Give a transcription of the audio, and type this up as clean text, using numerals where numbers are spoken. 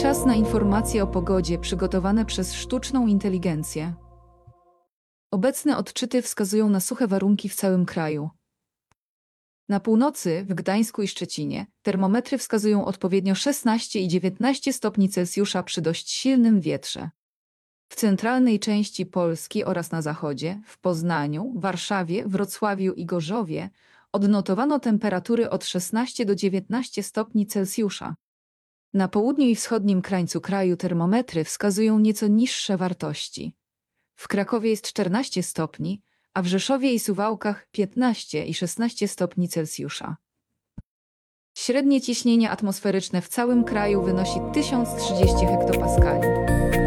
Czas na informacje o pogodzie przygotowane przez sztuczną inteligencję. Obecne odczyty wskazują na suche warunki w całym kraju. Na północy, w Gdańsku i Szczecinie, termometry wskazują odpowiednio 16 i 19 stopni Celsjusza przy dość silnym wietrze. W centralnej części Polski oraz na zachodzie, w Poznaniu, Warszawie, Wrocławiu i Gorzowie, odnotowano temperatury od 16 do 19 stopni Celsjusza. Na południu i wschodnim krańcu kraju termometry wskazują nieco niższe wartości. W Krakowie jest 14 stopni, a w Rzeszowie i Suwałkach 15 i 16 stopni Celsjusza. Średnie ciśnienie atmosferyczne w całym kraju wynosi 1030 hektopaskali.